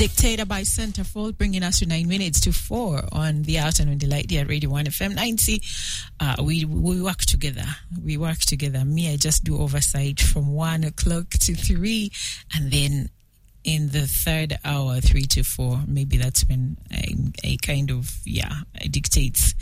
Dictator by Centerfold, bringing us to 9 minutes to 4 on the Afternoon Delight here at Radio 1 FM 90. We work together. We work together. Me, I just do oversight from 1 o'clock to 3, and then in the third hour, 3 to 4, maybe that's when I kind of, I dictate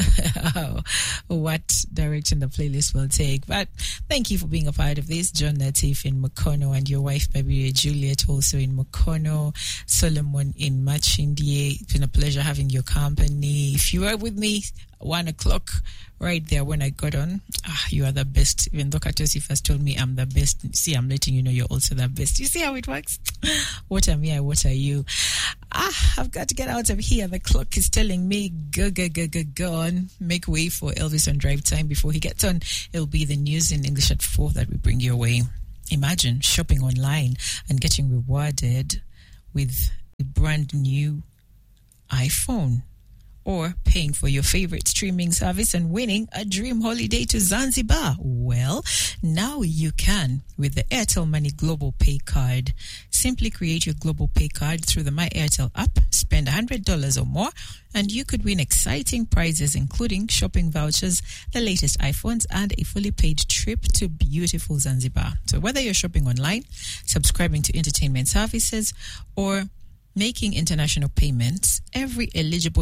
what direction the playlist will take. But thank you for being a part of this. John Natif in Mukono and your wife, baby Juliet, also in Mukono. Solomon in Machindie. It's been a pleasure having your company. If you were with me 1 o'clock, right there when I got on, you are the best. Even though Katosi first told me I'm the best. See, I'm letting you know you're also the best. You see how it works? What am I? What are you? I've got to get out of here. The clock is telling me go on. Make way for Elvis on drive time. Before he gets on, it'll be the news in English at 4 that we bring your way. Imagine shopping online and getting rewarded with a brand new iPhone, or paying for your favorite streaming service and winning a dream holiday to Zanzibar. Well, now you can with the Airtel Money Global Pay Card. Simply create your Global Pay Card through the My Airtel app, spend $100 or more, and you could win exciting prizes including shopping vouchers, the latest iPhones, and a fully paid trip to beautiful Zanzibar. So whether you're shopping online, subscribing to entertainment services, or making international payments, every eligible